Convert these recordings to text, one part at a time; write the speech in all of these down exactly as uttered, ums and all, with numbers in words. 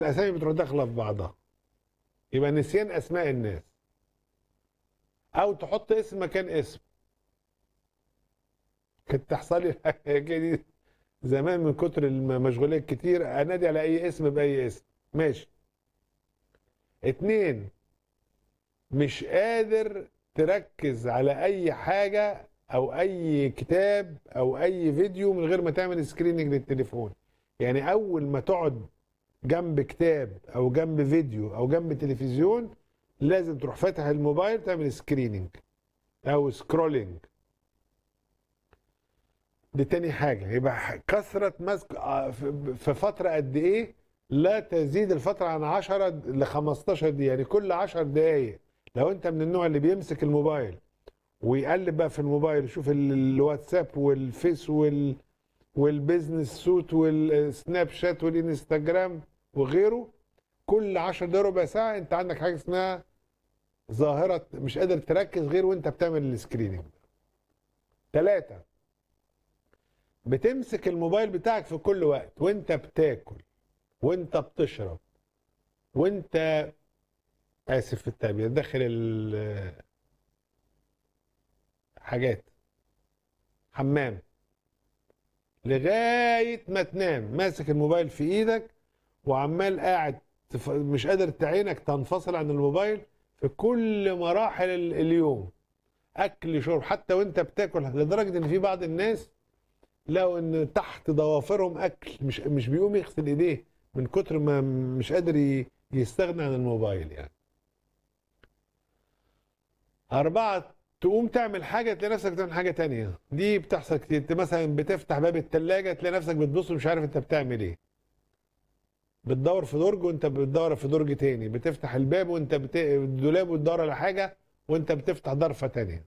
الاسامي بتروح داخله في بعضها، يبقى نسيان اسماء الناس، او تحط اسم مكان اسم. كانت تحصل لي الحكايه دي زمان من كتر المشغوليه الكتير، انادي على اي اسم باي اسم. ماشي. اتنين، مش قادر تركز على اي حاجه او اي كتاب او اي فيديو من غير ما تعمل سكريننج للتليفون. يعني اول ما تقعد جنب كتاب او جنب فيديو او جنب تلفزيون لازم تروح فاتح الموبايل تعمل سكريننج او سكرولينج. دي تاني حاجه. يبقى كثره مسك في فتره قد ايه؟ لا تزيد الفتره عن عشرة ل خمستاشر دقيقه، يعني كل عشر دقائق. لو انت من النوع اللي بيمسك الموبايل ويقلب بقى في الموبايل يشوف الواتساب والفيس وال والبيزنس سوت والسناب شات والانستجرام وغيره، كل عشر دقايق ربع ساعه انت عندك حاجه اسمها ظاهره مش قادر تركز غير وانت بتعمل السكريننج. ثلاثة، بتمسك الموبايل بتاعك في كل وقت، وانت بتاكل وانت بتشرب وانت اسف في التعبير داخل الحاجات حمام، لغايه ما تنام ماسك الموبايل في ايدك وعمال قاعد مش قادر عينك تنفصل عن الموبايل في كل مراحل اليوم، اكل شرب حتى وانت بتاكل، لدرجه ان في بعض الناس لقوا ان تحت ضوافرهم اكل، مش مش بيقوم يغسل ايديه من كتر ما مش قادر يستغنى عن الموبايل يعني. أربعة، تقوم تعمل حاجة تلاقي نفسك بتعمل حاجة تانية. دي بتحصل كتير. انت مثلا بتفتح باب التلاجة تلاقي نفسك بتبص ومش عارف انت بتعمل ايه. بتدور في درج وانت بتدور في درج تاني، بتفتح الباب وانت بت... الدولاب وتدور على حاجة وانت بتفتح ضرفة تانية.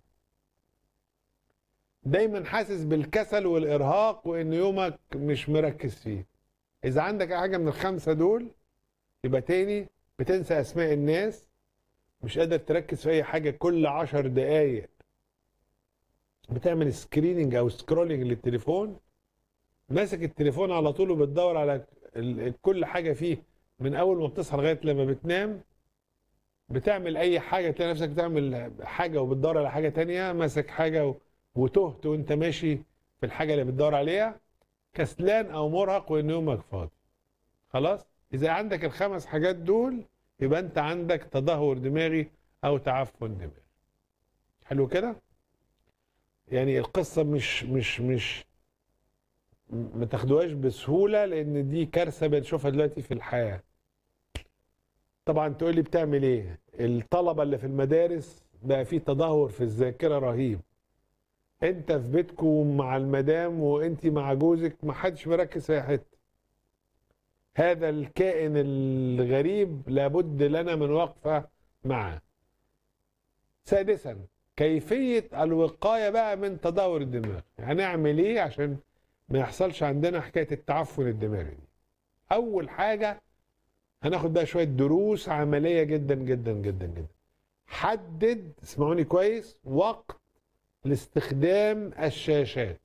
دايما حاسس بالكسل والإرهاق وإن يومك مش مركز فيه. إذا عندك أي حاجة من الخمسة دول يبقى تاني بتنسى أسماء الناس، مش قادر تركز في أي حاجة، كل عشر دقايق بتعمل سكريننج أو سكرولينج للتليفون، ماسك التليفون على طول وبتدور على كل حاجة فيه من أول ما بتصحى لغاية لما بتنام. بتعمل أي حاجة تلاقي نفسك بتعمل حاجة وبتدور على حاجة تانية، ماسك حاجة وتهت وأنت ماشي في الحاجة اللي بتدور عليها، كسلان أو مرهق وإن يومك فاضي. خلاص؟ إذا عندك الخمس حاجات دول يبقى أنت عندك تدهور دماغي أو تعفن دماغي. حلو كده؟ يعني القصة مش مش مش ما تاخدوهاش بسهولة، لأن دي كارثة بنشوفها دلوقتي في الحياة. طبعا تقول لي بتعمل إيه؟ الطلبة اللي في المدارس بقى فيه تدهور في الذاكرة رهيب. أنت في بيتكم مع المدام وأنت مع جوزك ما حدش مركز في حتة. هذا الكائن الغريب لابد لنا من وقفة معه. سادسا، كيفية الوقاية بقى من تدهور الدماغ. هنعمل ايه عشان ما يحصلش عندنا حكاية التعفن الدماغي دي؟ أول حاجة هناخد بقى شوية دروس عملية جدا جدا جدا جدا. حدد، اسمعوني كويس، وقت لاستخدام الشاشات.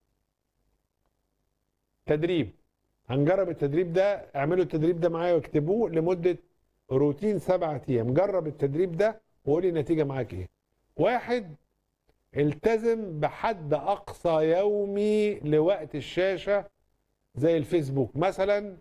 تدريب. هنجرب التدريب ده، اعملوا التدريب ده معايا واكتبوه لمدة روتين سبعة أيام. جرب التدريب ده وقولي النتيجة معاك ايه. واحد، التزم بحد أقصى يومي لوقت الشاشة زي الفيسبوك مثلا.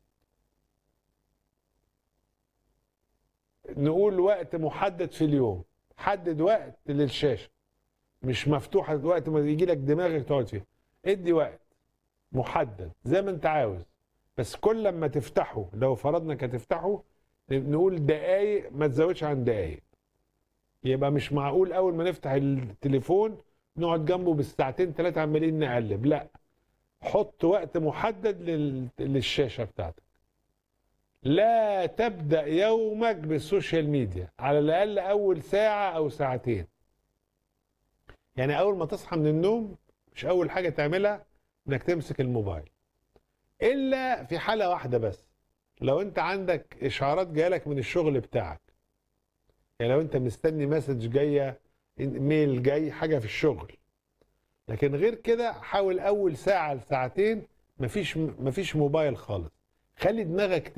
نقول وقت محدد في اليوم، حدد وقت للشاشة مش مفتوحة وقت ما يجي لك دماغك تقعد فيه. ادي وقت محدد زي ما انت عاوز، بس كل لما تفتحه، لو فرضنا هتفتحه نقول دقايق، ما تزودش عن دقايق. يبقى مش معقول اول ما نفتح التليفون نقعد جنبه بالساعتين ثلاثه عمالين نقلب، لا، حط وقت محدد للشاشه بتاعتك. لا تبدا يومك بالسوشيال ميديا، على الاقل اول ساعه او ساعتين. يعني اول ما تصحى من النوم مش اول حاجه تعملها انك تمسك الموبايل، الا في حاله واحده بس، لو انت عندك اشعارات جايلك من الشغل بتاعك. يعني لو انت مستني مسج جايه، ميل جاي، حاجه في الشغل. لكن غير كده حاول اول ساعه لساعتين مفيش مفيش موبايل خالص. خلي دماغك